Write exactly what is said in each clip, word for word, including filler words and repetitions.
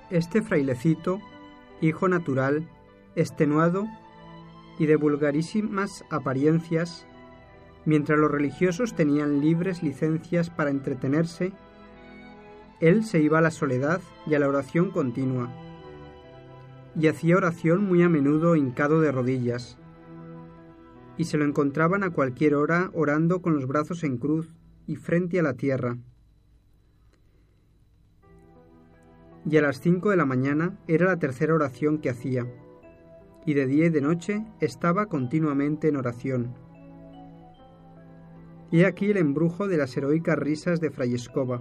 Este frailecito, hijo natural, extenuado y de vulgarísimas apariencias, mientras los religiosos tenían libres licencias para entretenerse, él se iba a la soledad y a la oración continua, y hacía oración muy a menudo hincado de rodillas, y se lo encontraban a cualquier hora orando con los brazos en cruz y frente a la tierra. Y a las cinco de la mañana era la tercera oración que hacía, y de día y de noche estaba continuamente en oración. Y aquí el embrujo de las heroicas risas de Fray Escoba,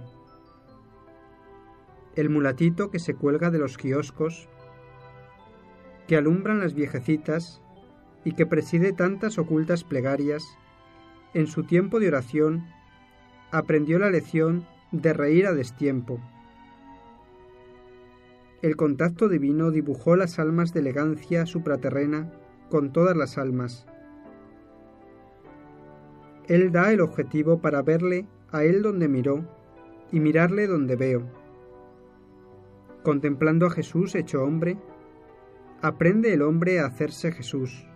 el mulatito que se cuelga de los kioscos, que alumbran las viejecitas y que preside tantas ocultas plegarias, en su tiempo de oración aprendió la lección de reír a destiempo. El contacto divino dibujó las almas de elegancia supraterrena con todas las almas. Él da el objetivo para verle a él donde miró y mirarle donde veo. Contemplando a Jesús hecho hombre, aprende el hombre a hacerse Jesús.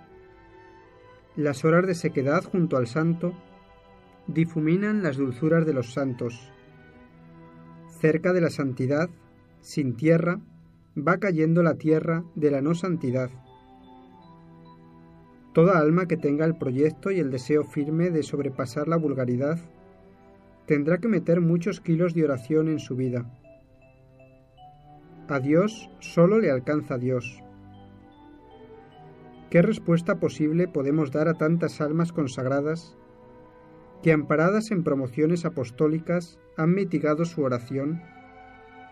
Las horas de sequedad junto al santo difuminan las dulzuras de los santos. Cerca de la santidad, sin tierra, va cayendo la tierra de la no santidad. Toda alma que tenga el proyecto y el deseo firme de sobrepasar la vulgaridad tendrá que meter muchos kilos de oración en su vida. A Dios solo le alcanza Dios. ¿Qué respuesta posible podemos dar a tantas almas consagradas que, amparadas en promociones apostólicas, han mitigado su oración